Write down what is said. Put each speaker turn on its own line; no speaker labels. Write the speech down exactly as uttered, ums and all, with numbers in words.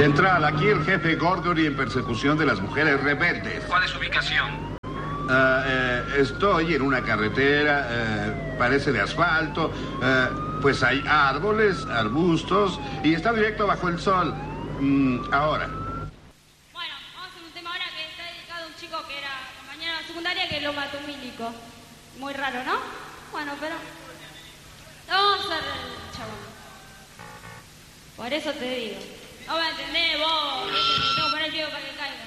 Central, aquí el jefe Gorgory en persecución de las mujeres rebeldes.
¿Cuál es su ubicación?
Uh, eh, estoy en una carretera, eh, parece de asfalto, eh, pues hay árboles, arbustos y está directo bajo el sol. Mm, ahora.
Bueno, vamos a hacer un tema ahora que está dedicado a un chico que era compañero de la secundaria que lo mató un milico. Muy raro, ¿no? Bueno, pero... Vamos a hacer el chabón. Por eso te digo. No me entendés vos, tengo que poner el pie para que caiga.